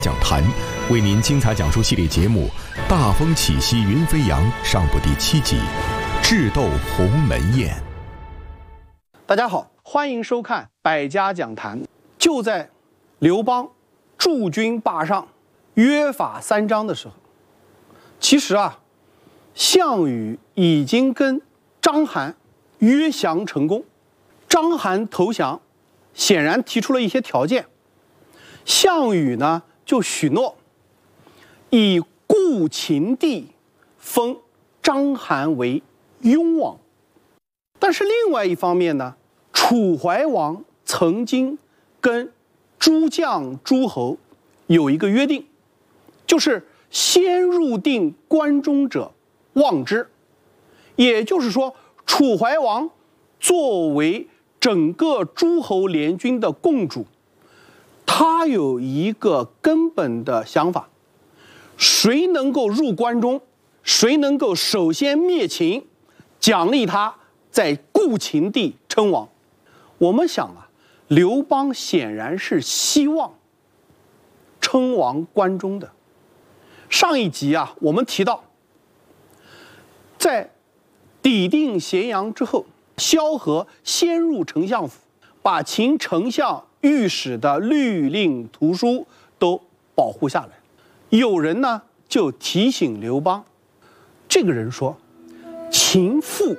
讲坛为您精彩讲述系列节目《大风起兮云飞扬》上部第7集《智斗鸿门宴》。 大家好，欢迎收看百家讲坛。就在刘邦驻军霸上、约法三章的时候，其实项羽已经跟章邯约降成功。章邯投降，显然提出了一些条件。项羽呢，就许诺以故秦地封章邯为雍王。但是另外一方面呢，楚怀王曾经跟诸将诸侯有一个约定，就是先入定关中者望之。也就是说，楚怀王作为整个诸侯联军的共主，他有一个根本的想法：谁能够入关中，谁能够首先灭秦，奖励他在故秦地称王。我们想刘邦显然是希望称王关中的。上一集我们提到，在抵定咸阳之后，萧何先入丞相府，把秦丞相御史的律令图书都保护下来。有人呢就提醒刘邦，这个人说，秦覆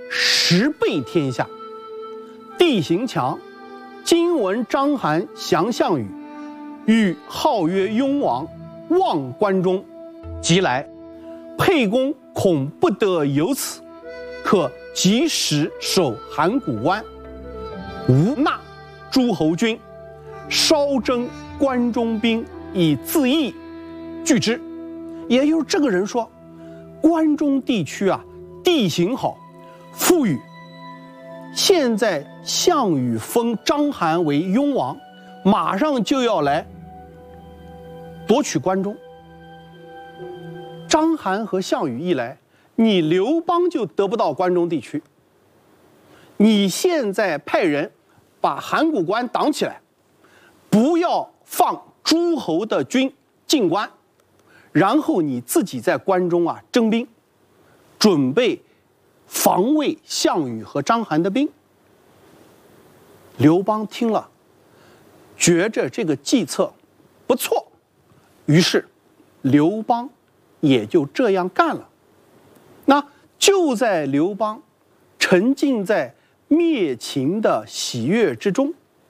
10倍天下，地形强，今闻章邯降项羽，欲号曰雍王，望关中，即来。沛公恐不得有此，可及时守函谷关，无纳诸侯军，稍征关中兵以自义，拒之。也就是这个人说，关中地区地形好，富裕，现在项羽封章邯为雍王，马上就要来夺取关中。章邯和项羽一来，你刘邦就得不到关中地区。你现在派人把函谷关挡起来，不要放诸侯的军进关，然后你自己在关中征兵，准备防卫项羽和章邯的兵。刘邦听了，觉着这个计策不错，于是刘邦也就这样干了。那就在刘邦沉浸在灭秦的喜悦之中，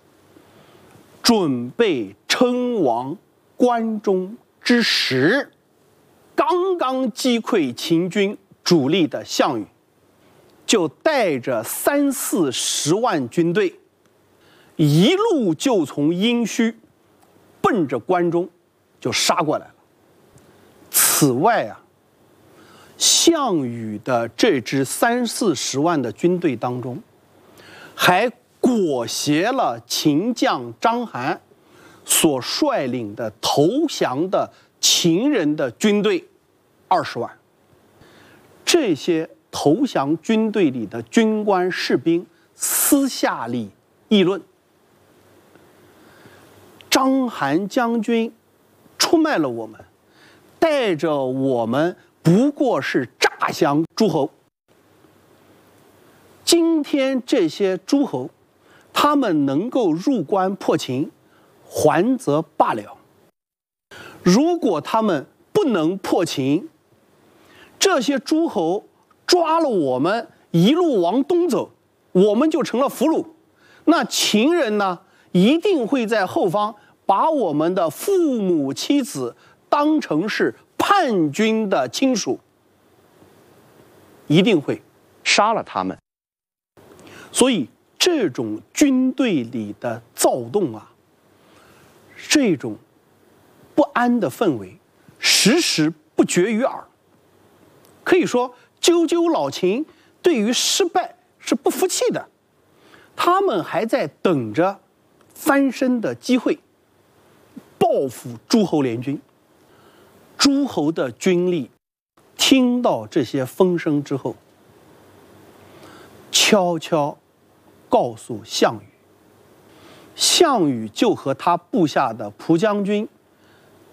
准备称王关中之时，刚刚击溃秦军主力的项羽，就带着30-40万军队，一路就从殷墟奔着关中就杀过来了。此外项羽的这支30-40万的军队当中，还裹挟了秦将章邯所率领的投降的秦人的军队20万。这些投降军队里的军官士兵私下里议论，章邯将军出卖了我们，带着我们不过是诈降诸侯。今天这些诸侯，他们能够入关破秦，还则罢了；如果他们不能破秦，这些诸侯抓了我们，一路往东走，我们就成了俘虏。那秦人呢，一定会在后方把我们的父母妻子当成是叛军的亲属，一定会杀了他们。所以这种军队里的躁动这种不安的氛围时时不绝于耳。可以说赳赳老秦对于失败是不服气的，他们还在等着翻身的机会，报复诸侯联军。诸侯的军力听到这些风声之后，悄悄告诉项羽，项羽就和他部下的蒲将军